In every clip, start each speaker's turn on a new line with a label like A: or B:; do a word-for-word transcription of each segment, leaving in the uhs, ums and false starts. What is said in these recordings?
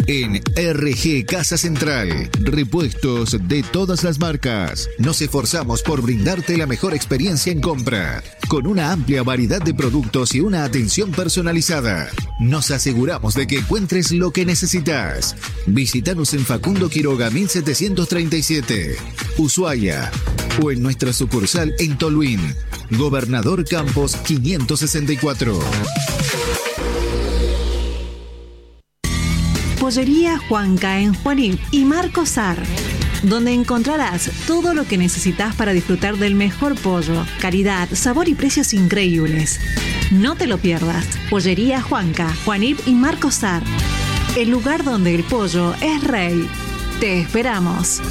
A: En R G Casa Central, repuestos de todas las marcas. Nos esforzamos por brindarte la mejor experiencia en compra, con una amplia variedad de productos y una atención personalizada. Nos aseguramos de que encuentres lo que necesitas. Visítanos en Facundo Quiroga mil setecientos treinta y siete, Ushuaia, o en nuestra sucursal en Tolhuin, Gobernador Campos quinientos sesenta y cuatro.
B: Pollería Juanca en Juanín y Marco Sar, donde encontrarás todo lo que necesitas para disfrutar del mejor pollo, calidad, sabor y precios increíbles. No te lo pierdas. Pollería Juanca, Juanip y Marco Sar, el lugar donde el pollo es rey. Te esperamos.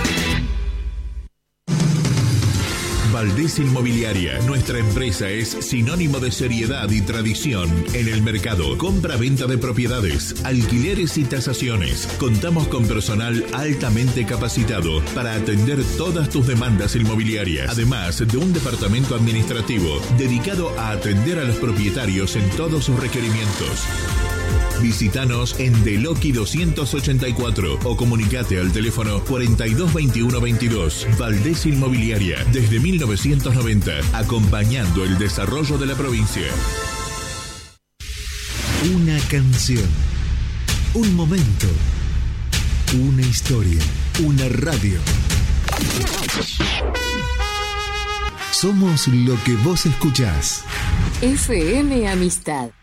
C: Valdés Inmobiliaria. Nuestra empresa es sinónimo de seriedad y tradición en el mercado. Compra-venta de propiedades, alquileres y tasaciones. Contamos con personal altamente capacitado para atender todas tus demandas inmobiliarias. Además de un departamento administrativo dedicado a atender a los propietarios en todos sus requerimientos. Visítanos en Deloqui doscientos ochenta y cuatro o comunicate al teléfono cuarenta y dos veintiuno veintidós. Valdés Inmobiliaria, desde mil novecientos noventa, acompañando el desarrollo de la provincia.
A: Una canción, un momento, una historia, una radio. Somos lo que vos escuchás.
D: F M Amistad.